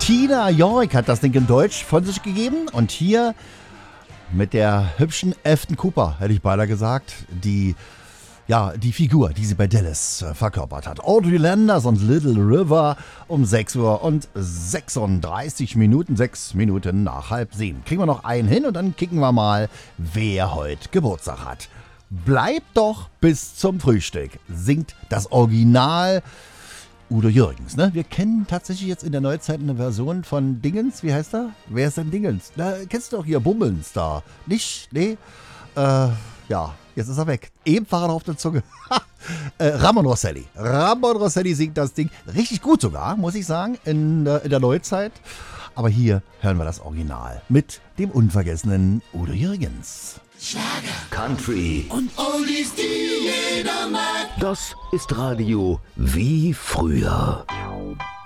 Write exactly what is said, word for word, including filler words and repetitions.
Tina York hat das Ding in Deutsch von sich gegeben. Und hier mit der hübschen Afton Cooper, hätte ich beinahe gesagt, die, ja, die Figur, die sie bei Dallas äh, verkörpert hat. Audrey Landers und Little River um sechs Uhr und sechsunddreißig Minuten, sechs Minuten nach halb sieben. Kriegen wir noch einen hin und dann kicken wir mal, wer heute Geburtstag hat. Bleibt doch bis zum Frühstück, singt das Original Udo Jürgens, ne? Wir kennen tatsächlich jetzt in der Neuzeit eine Version von Dingens. Wie heißt er? Wer ist denn Dingens? Na, kennst du doch hier Bummens da. Nicht? Nee? Äh, ja, jetzt ist er weg. Eben war er noch auf der Zunge. äh, Ramon Rosselli. Ramon Rosselli singt das Ding. Richtig gut sogar, muss ich sagen, in, äh, in der Neuzeit. Aber hier hören wir das Original mit dem unvergessenen Udo Jürgens. Schlager, Country und Oldies, die jeder mag. Das ist Radio wie früher.